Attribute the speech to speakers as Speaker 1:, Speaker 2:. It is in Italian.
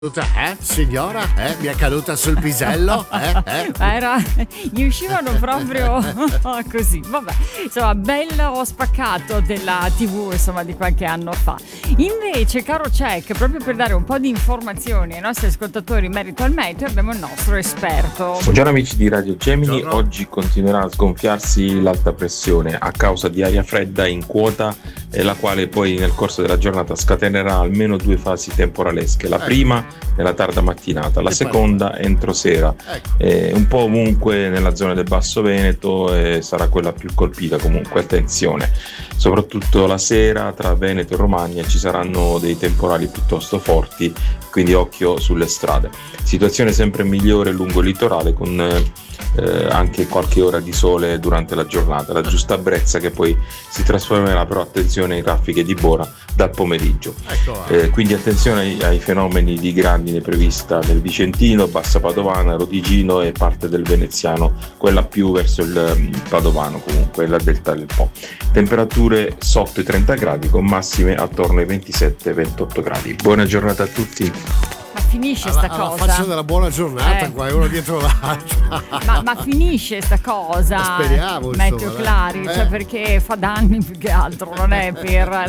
Speaker 1: Signora? Mi è caduta sul pisello?
Speaker 2: Gli uscivano proprio così. Vabbè, insomma, bello spaccato della TV, insomma, di qualche anno fa. Invece, caro Check, proprio per dare un po' di informazioni ai nostri ascoltatori in merito al meteo, abbiamo il nostro esperto.
Speaker 3: Buongiorno amici di Radio Gemini.
Speaker 1: Buongiorno.
Speaker 3: Oggi continuerà a sgonfiarsi l'alta pressione a causa di aria fredda in quota, la quale poi nel corso della giornata scatenerà almeno due fasi temporalesche. La prima nella tarda mattinata, la seconda entro sera, un po' ovunque nella zona del Basso Veneto, sarà quella più colpita. Comunque attenzione, soprattutto la sera tra Veneto e Romagna ci saranno dei temporali piuttosto forti, quindi occhio sulle strade. Situazione sempre migliore lungo il litorale, con anche qualche ora di sole durante la giornata, la giusta brezza che poi si trasformerà, però attenzione ai raffiche di Bora dal pomeriggio. Quindi attenzione ai fenomeni di grandine prevista nel Vicentino, Bassa Padovana, Rodigino e parte del Veneziano, quella più verso il Padovano, comunque la delta del Po. Temperature sotto i 30 gradi con massime attorno ai 27-28 gradi. Buona giornata a tutti.
Speaker 2: Ma finisce sta
Speaker 1: alla
Speaker 2: cosa.
Speaker 1: faccia della buona giornata, qua è uno dietro l'altro.
Speaker 2: Ma finisce sta cosa.
Speaker 1: Speriamo,
Speaker 2: Meteo
Speaker 1: insomma,
Speaker 2: Clari, cioè perché fa danni più che altro, non è per